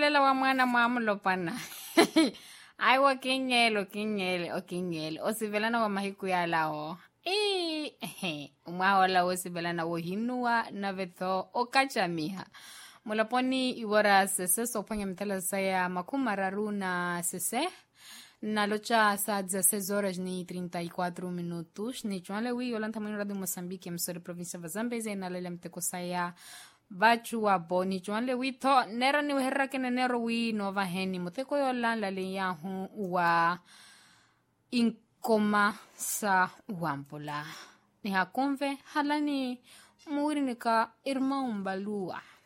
bolela wa mwana Molopana. Ai wa kingele o sivelana wa mahiku ya lao. Umahola o sivelana wo hinua na vetho o kachamiha. Moloponi iwara sese soponya mtala saya makumararu na sese. Na locha saa 16 horas ni 34 minutos. Ni chuanle wi yolan tamanho radio Moçambique, emissora província da Zambésia na lele mteko saya bachu wa boni chuanle wi to nera ni herra kene nero wi nova heni mteko yolan lale yahu wa inkoma sa wampola. Ni hakonve halani muiri nika irma umbalua.